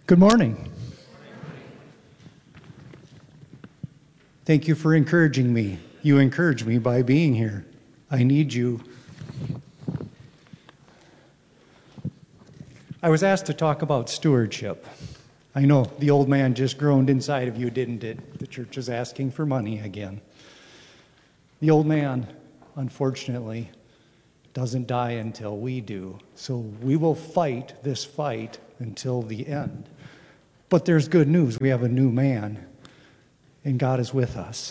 Good morning. Thank you for encouraging me. You encourage me by being here. I need you. I was asked to talk about stewardship. I know the old man just groaned inside of you, didn't it? The church is asking for money again. The old man, unfortunately, doesn't die until we do. So we will fight this fight until the end. But there's good news. We have a new man, and God is with us.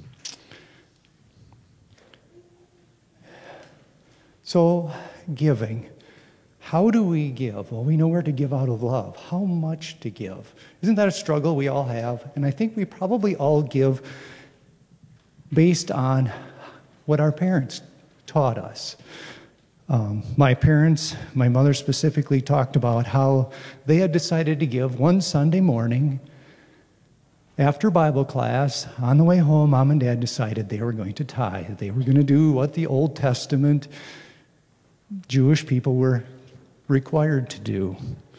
So, giving. How do we give? Well, we know where to give out of love. How much to give? Isn't that a struggle we all have? And I think we probably all give based on what our parents taught us. My parents, my mother specifically, talked about how they had decided to give one Sunday morning after Bible class. On the way home, Mom and Dad decided they were going to tithe. They were going to do what the Old Testament Jewish people were required to do.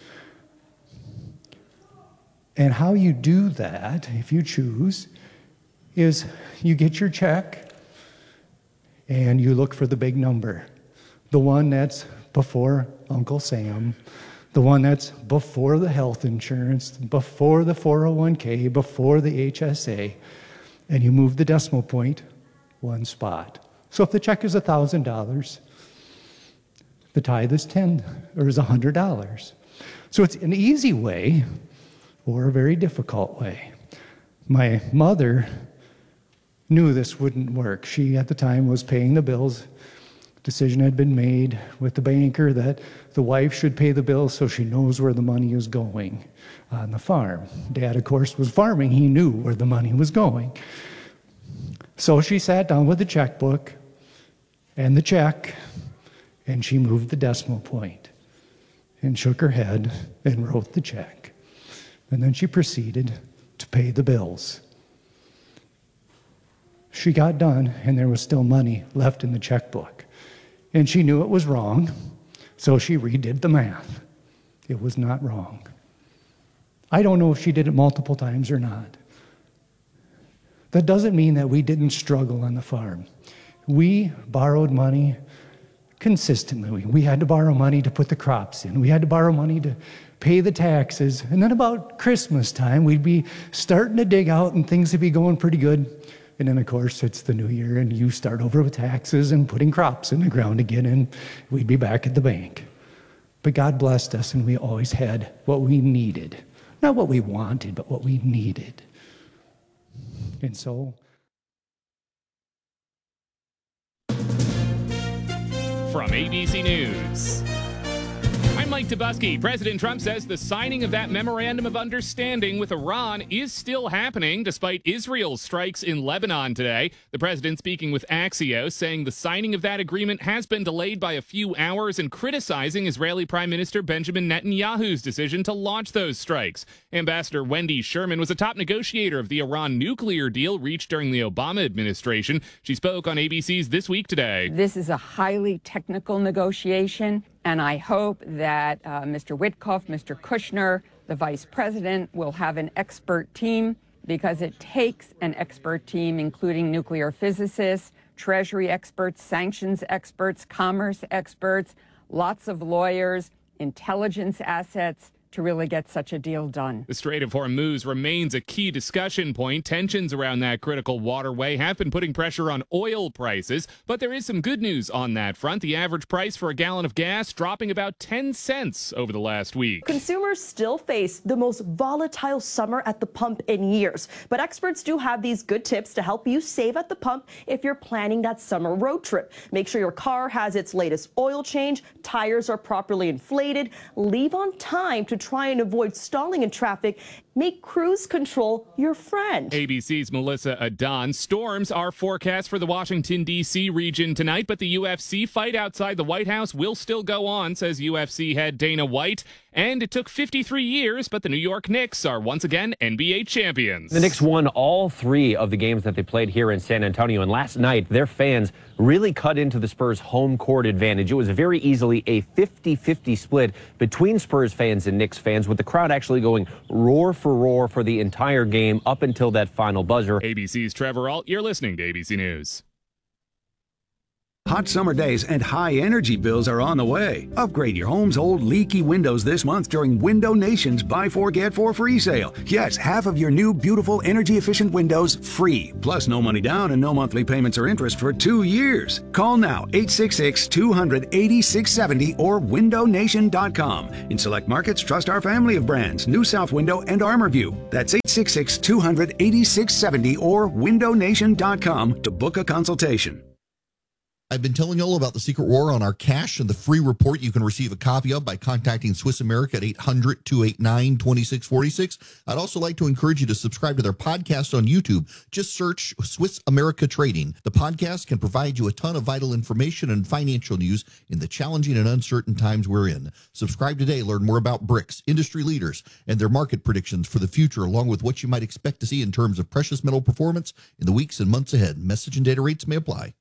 And how you do that, if you choose, is you get your check and you look for the big number. The one that's before Uncle Sam, the one that's before the health insurance, before the 401k, before the HSA, and you move the decimal point one spot. So if the check is $1,000, the tithe is $100. So it's an easy way or a very difficult way. My mother knew this wouldn't work. She, at the time, was paying the bills. Decision had been made with the banker that the wife should pay the bills so she knows where the money is going on the farm. Dad, of course, was farming. He knew where the money was going. So she sat down with the checkbook and the check, and she moved the decimal point and shook her head and wrote the check. And then she proceeded to pay the bills. She got done, and there was still money left in the checkbook. And she knew it was wrong, so she redid the math. It was not wrong. I don't know if she did it multiple times or not. That doesn't mean that we didn't struggle on the farm. We borrowed money consistently. We had to borrow money to put the crops in. We had to borrow money to pay the taxes. And then about Christmas time, we'd be starting to dig out and things would be going pretty good. And then, of course, it's the new year, and you start over with taxes and putting crops in the ground again, and we'd be back at the bank. But God blessed us, and we always had what we needed. Not what we wanted, but what we needed. And so... From ABC News, I'm Mike Tobusky. President Trump says the signing of that memorandum of understanding with Iran is still happening despite Israel's strikes in Lebanon today. The president speaking with Axios saying the signing of that agreement has been delayed by a few hours and criticizing Israeli Prime Minister Benjamin Netanyahu's decision to launch those strikes. Ambassador Wendy Sherman was a top negotiator of the Iran nuclear deal reached during the Obama administration. She spoke on ABC's This Week Today. This is a highly technical negotiation. And I hope that Mr. Witkoff, Mr. Kushner, the vice president, will have an expert team, because it takes an expert team, including nuclear physicists, Treasury experts, sanctions experts, commerce experts, lots of lawyers, intelligence assets, to really get such a deal done. The Strait of Hormuz remains a key discussion point. Tensions around that critical waterway have been putting pressure on oil prices, but there is some good news on that front. The average price for a gallon of gas dropping about 10 cents over the last week. Consumers still face the most volatile summer at the pump in years, but experts do have these good tips to help you save at the pump if you're planning that summer road trip. Make sure your car has its latest oil change, tires are properly inflated, leave on time to try and avoid stalling in traffic. Make cruise control your friend. ABC's Melissa Adon. Storms are forecast for the Washington, D.C. region tonight, but the UFC fight outside the White House will still go on, says UFC head Dana White. And it took 53 years, but the New York Knicks are once again NBA champions. The Knicks won all 3 of the games that they played here in San Antonio, and last night their fans really cut into the Spurs' home court advantage. It was very easily a 50-50 split between Spurs fans and Knicks fans, with the crowd actually going roar for roar for the entire game up until that final buzzer. ABC's Trevor Ault, you're listening to ABC News. Hot summer days and high energy bills are on the way. Upgrade your home's old leaky windows this month during Window Nation's Buy 4 Get 4 free sale. Yes, half of your new beautiful energy efficient windows free. Plus no money down and no monthly payments or interest for 2 years. Call now 866-200-8670 or windownation.com. In select markets, trust our family of brands, New South Window and ArmorView. That's 866-200-8670 or windownation.com to book a consultation. I've been telling you all about the Secret War on our cash and the free report you can receive a copy of by contacting Swiss America at 800-289-2646. I'd also like to encourage you to subscribe to their podcast on YouTube. Just search Swiss America Trading. The podcast can provide you a ton of vital information and financial news in the challenging and uncertain times we're in. Subscribe today. Learn more about BRICS, industry leaders, and their market predictions for the future, along with what you might expect to see in terms of precious metal performance in the weeks and months ahead. Message and data rates may apply.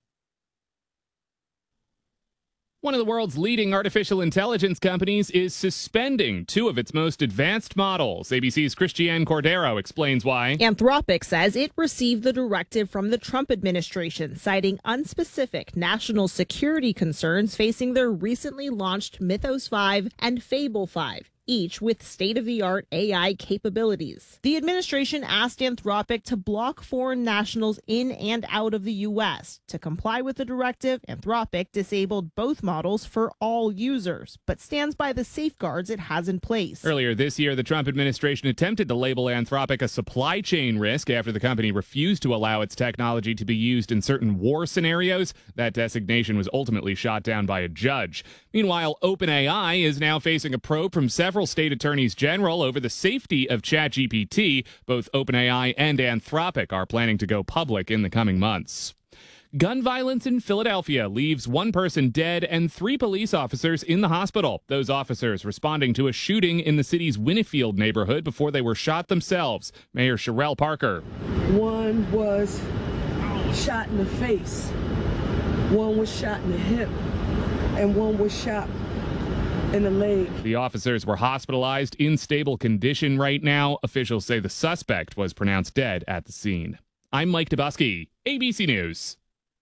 One of the world's leading artificial intelligence companies is suspending 2 of its most advanced models. ABC's Christiane Cordero explains why. Anthropic says it received the directive from the Trump administration, citing unspecific national security concerns facing their recently launched Mythos 5 and Fable 5. Each with state-of-the-art AI capabilities. The administration asked Anthropic to block foreign nationals in and out of the U.S. To comply with the directive, Anthropic disabled both models for all users, but stands by the safeguards it has in place. Earlier this year, the Trump administration attempted to label Anthropic a supply chain risk after the company refused to allow its technology to be used in certain war scenarios. That designation was ultimately shot down by a judge. Meanwhile, OpenAI is now facing a probe from several state attorneys general over the safety of ChatGPT. Both OpenAI and Anthropic are planning to go public in the coming months. Gun violence in Philadelphia leaves 1 person dead and 3 police officers in the hospital. Those officers responding to a shooting in the city's Winnefield neighborhood before they were shot themselves. Mayor Sherelle Parker. 1 was shot in the face, 1 was shot in the hip, and 1 was shot in the leg. The officers were hospitalized in stable condition right now. Officials say the suspect was pronounced dead at the scene. I'm Mike Dubusky, ABC News.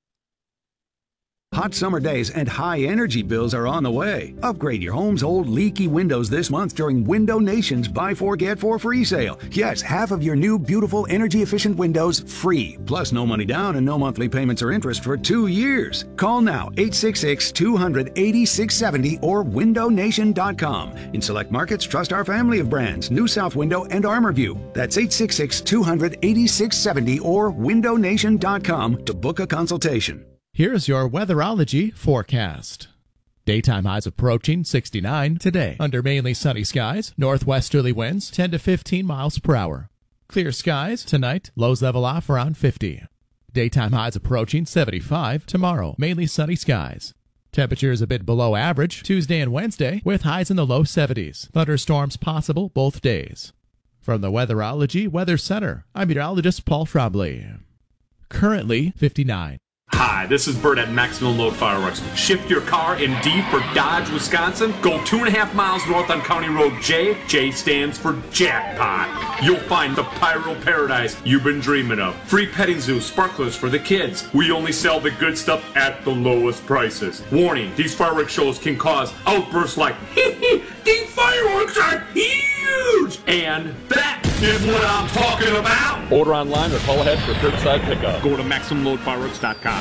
Hot summer days and high energy bills are on the way. Upgrade your home's old leaky windows this month during Window Nation's Buy 4 Get 4 free sale. Yes, half of your new beautiful energy efficient windows free. Plus no money down and no monthly payments or interest for 2 years. Call now 866-200-8670 or windownation.com. In select markets, trust our family of brands, New South Window and ArmorView. That's 866-200-8670 or windownation.com to book a consultation. Here's your weatherology forecast. Daytime highs approaching 69 today. Under mainly sunny skies, northwesterly winds 10 to 15 miles per hour. Clear skies tonight, lows level off around 50. Daytime highs approaching 75 tomorrow. Mainly sunny skies. Temperatures a bit below average Tuesday and Wednesday with highs in the low 70s. Thunderstorms possible both days. From the Weatherology Weather Center, I'm meteorologist Paul Trombley. Currently 59. Hi, this is Bert at Maximum Load Fireworks. Shift your car in D for Dodge, Wisconsin. Go 2.5 miles north on County Road J. J stands for jackpot. You'll find the pyro paradise you've been dreaming of. Free petting zoo, sparklers for the kids. We only sell the good stuff at the lowest prices. Warning, these fireworks shows can cause outbursts like, these fireworks are huge! And that is what I'm talking about! Order online or call ahead for curbside pickup. Go to MaximumLoadFireworks.com.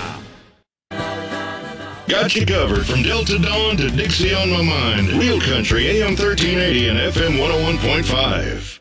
Got you covered from Delta Dawn to Dixie on My Mind. Real Country, AM 1380 and FM 101.5.